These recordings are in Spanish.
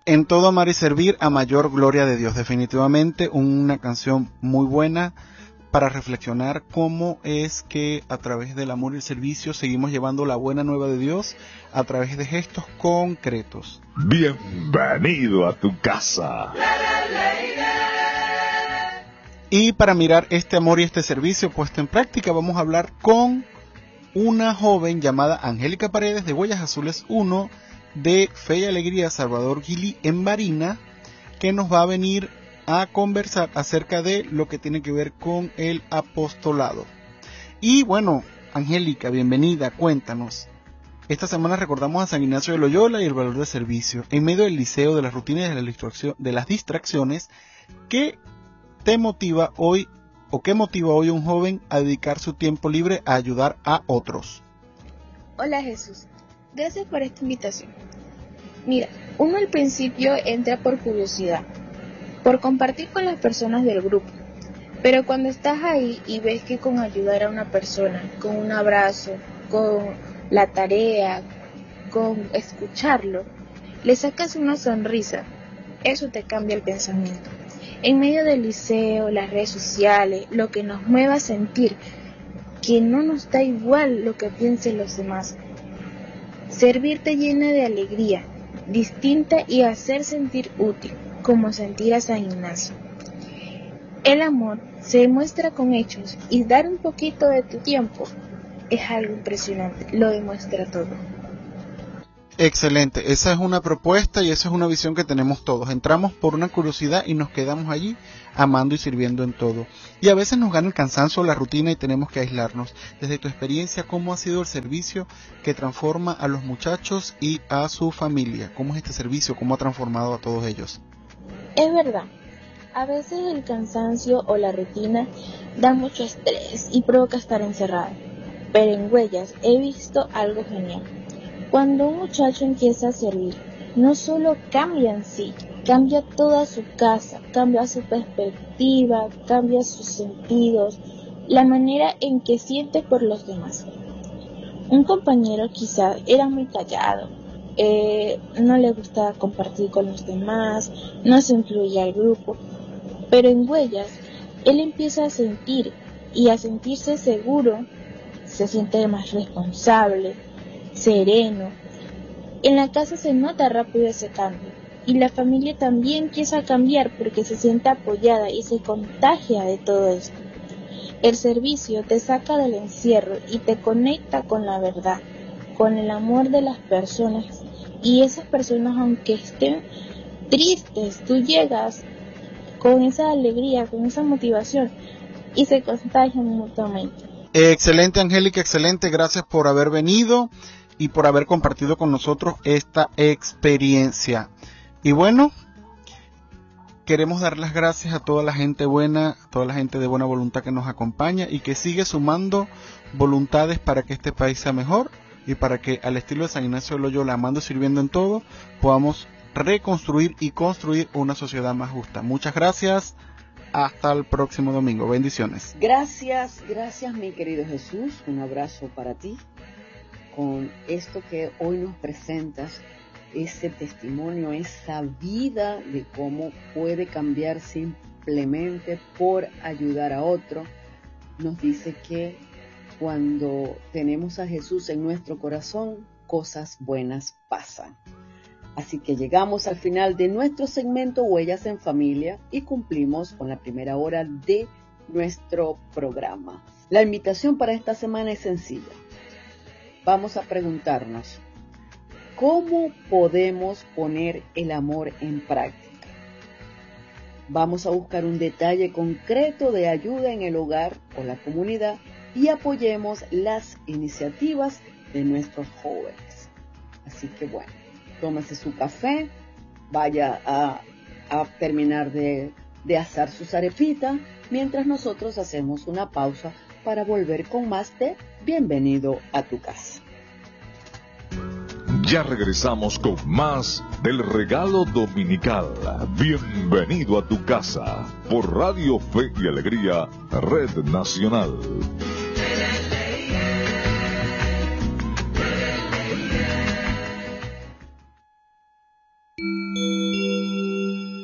En todo amar y servir a mayor gloria de Dios. Definitivamente una canción muy buena para reflexionar cómo es que a través del amor y el servicio seguimos llevando la buena nueva de Dios a través de gestos concretos. Bienvenido a tu casa. Y para mirar este amor y este servicio puesto en práctica, vamos a hablar con una joven llamada Angélica Paredes de Huellas Azules 1 de Fe y Alegría Salvador Gili en Barina, que nos va a venir a conversar acerca de lo que tiene que ver con el apostolado. Y bueno, Angélica, bienvenida, cuéntanos. Esta semana recordamos a San Ignacio de Loyola y el valor del servicio. En medio del liceo, de las rutinas y de las distracciones, ¿qué te motiva hoy o qué motiva hoy a un joven a dedicar su tiempo libre a ayudar a otros? Hola Jesús, gracias por esta invitación. Mira, uno al principio entra por curiosidad, por compartir con las personas del grupo, pero cuando estás ahí y ves que con ayudar a una persona, con un abrazo, con la tarea, con escucharlo, le sacas una sonrisa, eso te cambia el pensamiento. En medio del liceo, las redes sociales, lo que nos mueva a sentir que no nos da igual lo que piensen los demás. Servir te llena de alegría, distinta y hacer sentir útil, como sentir a San Ignacio. El amor se demuestra con hechos y dar un poquito de tu tiempo es algo impresionante, lo demuestra todo. Excelente, esa es una propuesta y esa es una visión que tenemos todos. Entramos por una curiosidad y nos quedamos allí amando y sirviendo en todo. Y a veces nos gana el cansancio o la rutina y tenemos que aislarnos. Desde tu experiencia, ¿cómo ha sido el servicio que transforma a los muchachos y a su familia? ¿Cómo es este servicio? ¿Cómo ha transformado a todos ellos? Es verdad, a veces el cansancio o la rutina da mucho estrés y provoca estar encerrado. Pero en Huellas he visto algo genial. Cuando un muchacho empieza a servir, no solo cambia en sí, cambia toda su casa, cambia su perspectiva, cambia sus sentidos, la manera en que siente por los demás. Un compañero quizás era muy callado, no le gustaba compartir con los demás, no se incluía al grupo, pero en Huellas él empieza a sentir y a sentirse seguro, se siente más responsable, sereno. En la casa se nota rápido ese cambio y la familia también empieza a cambiar porque se siente apoyada y se contagia de todo esto. El servicio te saca del encierro y te conecta con la verdad, con el amor de las personas, y esas personas, aunque estén tristes, tú llegas con esa alegría, con esa motivación y se contagian mutuamente. Excelente, Angélica, excelente, gracias por haber venido y por haber compartido con nosotros esta experiencia. Y bueno, queremos dar las gracias a toda la gente buena, a toda la gente de buena voluntad que nos acompaña y que sigue sumando voluntades para que este país sea mejor y para que, al estilo de San Ignacio de Loyola, amando y sirviendo en todo, podamos reconstruir y construir una sociedad más justa. Muchas gracias. Hasta el próximo domingo. Bendiciones. Gracias mi querido Jesús. Un abrazo para ti. Con esto que hoy nos presentas, ese testimonio, esa vida de cómo puede cambiar simplemente por ayudar a otro, nos dice que cuando tenemos a Jesús en nuestro corazón, cosas buenas pasan. Así que llegamos al final de nuestro segmento Huellas en Familia y cumplimos con la primera hora de nuestro programa. La invitación para esta semana es sencilla. Vamos a preguntarnos, ¿cómo podemos poner el amor en práctica? Vamos a buscar un detalle concreto de ayuda en el hogar o la comunidad y apoyemos las iniciativas de nuestros jóvenes. Así que bueno, tómese su café, vaya a terminar de asar sus arepitas, mientras nosotros hacemos una pausa para volver con más de Bienvenido a tu casa. Ya regresamos con más del regalo dominical. Bienvenido a tu casa por Radio Fe y Alegría, Red Nacional.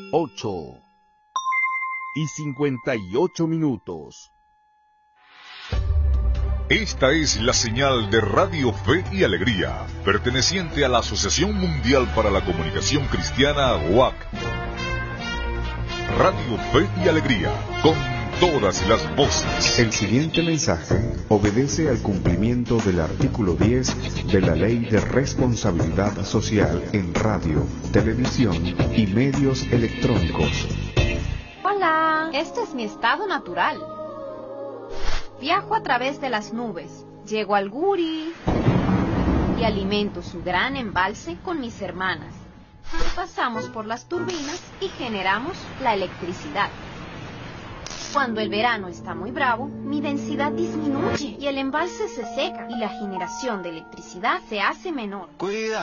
8:58. Esta es la señal de Radio Fe y Alegría, perteneciente a la Asociación Mundial para la Comunicación Cristiana, WAC. Radio Fe y Alegría, con todas las voces. El siguiente mensaje obedece al cumplimiento del artículo 10 de la Ley de Responsabilidad Social en Radio, Televisión y Medios Electrónicos. Hola, este es mi estado natural. Viajo a través de las nubes, llego al Guri y alimento su gran embalse con mis hermanas. Pasamos por las turbinas y generamos la electricidad. Cuando el verano está muy bravo, mi densidad disminuye y el embalse se seca y la generación de electricidad se hace menor.